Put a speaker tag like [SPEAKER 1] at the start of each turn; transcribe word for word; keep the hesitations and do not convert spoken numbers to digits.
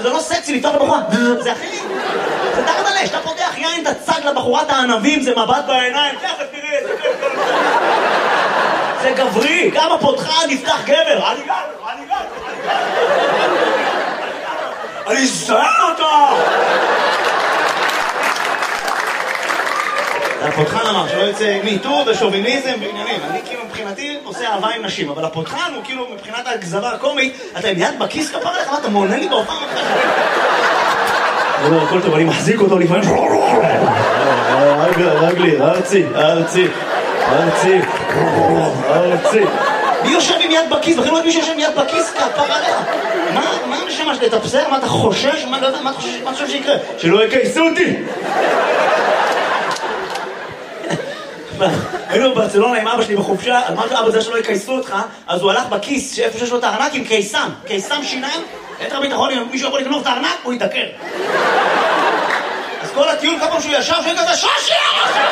[SPEAKER 1] זה לא סקסי לפתוח לבחורה, זה הכי... זה תחת עלי, שאתה פותח יין, אתה צג לבחורת הענבים, זה מבט בעיניים, תכף תראה, זה כיף. זה גברי, כמה פותחה נפתח גבר, אני גבר, אני גבר, אני גבר. אני אזהר אותו! הפותחן אמר שלא יוצא מיטור ושוביניזם ועניינים. אני כאילו מבחינתי עושה אהבה עם נשים, אבל הפותחן הוא כאילו מבחינת הגזרה הקומית, אתה עם יד בכיס כפר עליך, מה אתה מעונה לי בהופעה? אני אומר, הכל טוב, אני מחזיק אותו לפעמים. רגלי, ארצי, ארצי, ארצי, ארצי. מי יושב עם יד בכיס? בכלל לא יודעת מי שיושב עם יד בכיס כפר עליך. מה המשמש לתפסר? מה אתה חושש? מה אתה חושב שיקרה? שלא יקייסו אותי! היינו בברצלונה עם אבא שלי בחופשה, אמרתי אבא זה שלא יקייסו אותך, אז הוא הלך בכיס שאיפה שיש לו את הארנק עם קיסם, קיסם שיניים, יתר ביטחון, אם מישהו יכול לגנוב את הארנק, הוא יתעקר. אז כל הטיול כמה שהוא ישר, שהוא כזה שושי!